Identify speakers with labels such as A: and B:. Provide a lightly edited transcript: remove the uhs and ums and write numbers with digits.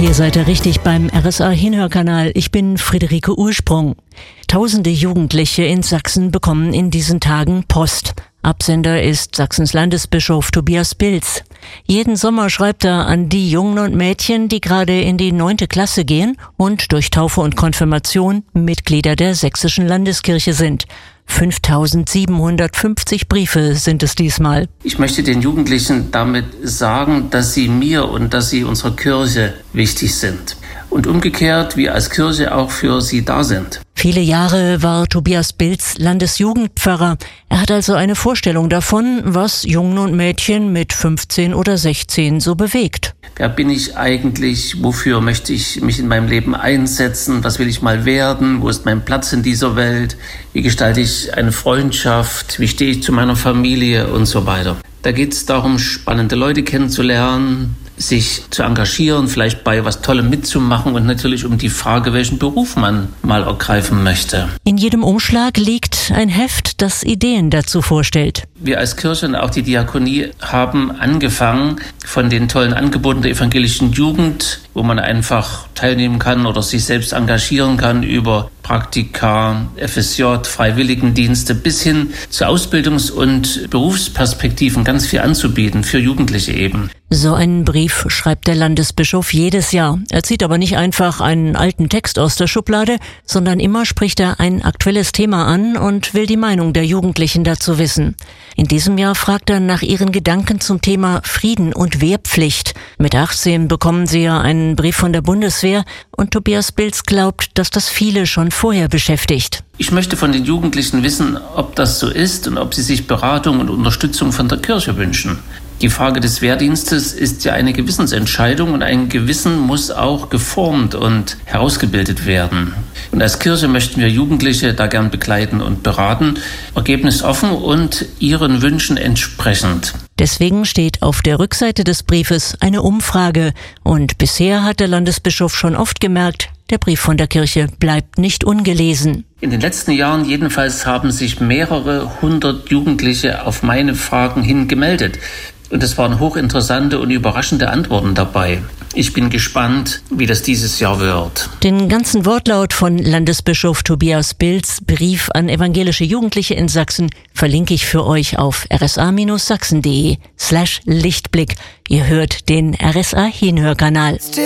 A: Hier seid ihr richtig beim RSA-Hinhörkanal. Ich bin Friederike Ursprung. Tausende Jugendliche in Sachsen bekommen in diesen Tagen Post. Absender ist Sachsens Landesbischof Tobias Bilz. Jeden Sommer schreibt er an die Jungen und Mädchen, die gerade in die 9. Klasse gehen und durch Taufe und Konfirmation Mitglieder der Sächsischen Landeskirche sind. 5.750 Briefe sind es diesmal.
B: Ich möchte den Jugendlichen damit sagen, dass sie mir und dass sie unserer Kirche wichtig sind. Und umgekehrt, wir als Kirche auch für sie da sind.
A: Viele Jahre war Tobias Bilz Landesjugendpfarrer. Er hat also eine Vorstellung davon, was Jungen und Mädchen mit 15 oder 16 so bewegt.
B: Wer bin ich eigentlich? Wofür möchte ich mich in meinem Leben einsetzen? Was will ich mal werden? Wo ist mein Platz in dieser Welt? Wie gestalte ich eine Freundschaft? Wie stehe ich zu meiner Familie und so weiter? Da geht es darum, spannende Leute kennenzulernen, sich zu engagieren, vielleicht bei was Tollem mitzumachen und natürlich um die Frage, welchen Beruf man mal ergreifen möchte.
A: In jedem Umschlag liegt ein Heft, das Ideen dazu vorstellt.
B: Wir als Kirche und auch die Diakonie haben angefangen von den tollen Angeboten der evangelischen Jugend, wo man einfach teilnehmen kann oder sich selbst engagieren kann über Praktika, FSJ, Freiwilligendienste bis hin zu Ausbildungs- und Berufsperspektiven ganz viel anzubieten, für Jugendliche eben.
A: So einen Brief schreibt der Landesbischof jedes Jahr. Er zieht aber nicht einfach einen alten Text aus der Schublade, sondern immer spricht er ein aktuelles Thema an und will die Meinung der Jugendlichen dazu wissen. In diesem Jahr fragt er nach ihren Gedanken zum Thema Frieden und Wehrpflicht. Mit 18 bekommen sie ja einen Brief von der Bundeswehr und Tobias Bilz glaubt, dass das viele schon vorher beschäftigt.
B: Ich möchte von den Jugendlichen wissen, ob das so ist und ob sie sich Beratung und Unterstützung von der Kirche wünschen. Die Frage des Wehrdienstes ist ja eine Gewissensentscheidung und ein Gewissen muss auch geformt und herausgebildet werden. Und als Kirche möchten wir Jugendliche da gern begleiten und beraten, ergebnisoffen und ihren Wünschen entsprechend.
A: Deswegen steht auf der Rückseite des Briefes eine Umfrage und bisher hat der Landesbischof schon oft gemerkt, der Brief von der Kirche bleibt nicht ungelesen.
B: In den letzten Jahren jedenfalls haben sich mehrere 100 Jugendliche auf meine Fragen hin gemeldet. Und es waren hochinteressante und überraschende Antworten dabei. Ich bin gespannt, wie das dieses Jahr wird.
A: Den ganzen Wortlaut von Landesbischof Tobias Bilz, Brief an evangelische Jugendliche in Sachsen, verlinke ich für euch auf rsa-sachsen.de/Lichtblick. Ihr hört den RSA-Hinhörkanal.